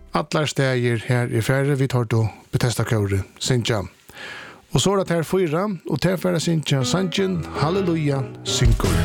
Allar stæger her I færre vi tar då Bethesda kåre, Sintja. Og så det her 4, og til færre Sintja, Sanjen, Halleluja, synkur.